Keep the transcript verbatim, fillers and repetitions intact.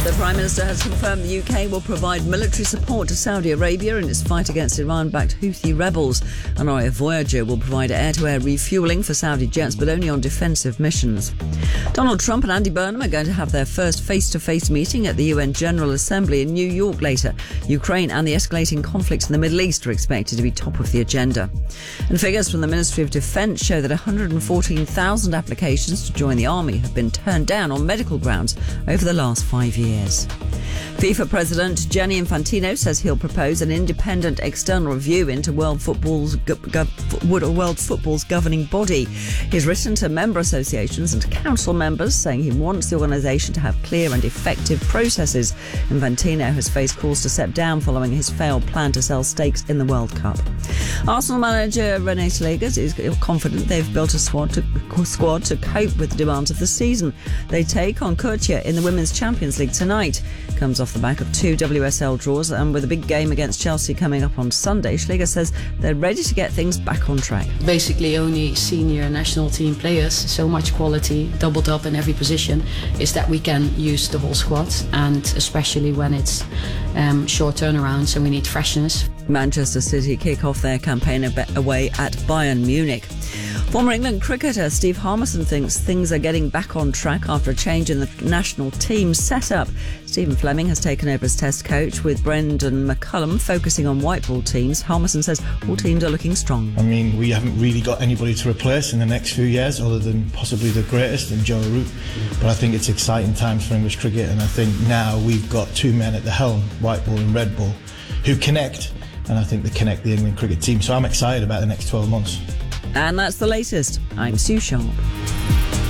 The Prime Minister has confirmed the U K will provide military support to Saudi Arabia in its fight against Iran-backed Houthi rebels. Anoya Voyager will provide air-to-air refuelling for Saudi jets, but only on defensive missions. Donald Trump and Andy Burnham are going to have their first face-to-face meeting at the U N General Assembly in New York later. Ukraine and the escalating conflicts in the Middle East are expected to be top of the agenda. And figures from the Ministry of Defence show that one hundred fourteen thousand applications to join the army have been turned down on medical grounds over the last five years. FIFA President Gianni Infantino says he'll propose an independent external review into World Football's, gov- World Football's governing body. He's written to member associations and council members saying he wants the organisation to have clear and effective processes. Infantino has faced calls to step down following his failed plan to sell stakes in the World Cup. Arsenal manager René Slegers is confident they've built a squad to, squad to cope with the demands of the season. They take on Courtier in the Women's Champions League tonight. Comes off the back of two W S L draws, and with a big game against Chelsea coming up on Sunday, Schlegel says they're ready to get things back on track. Basically only senior national team players, so much quality, doubled up in every position, is that we can use the whole squad, and especially when it's um, short turnaround, so we need freshness. Manchester City kick off their campaign away at Bayern Munich. Former England cricketer Steve Harmison thinks things are getting back on track after a change in the national team setup. Stephen Fleming has taken over as test coach, with Brendan McCullum focusing on white ball teams. Harmison says all teams are looking strong. I mean, we haven't really got anybody to replace in the next few years other than possibly the greatest in Joe Root. But I think it's exciting times for English cricket, and I think now we've got two men at the helm, white ball and red ball, who connect, and I think they connect the England cricket team. So I'm excited about the next twelve months. And that's the latest. I'm Sue Sharp.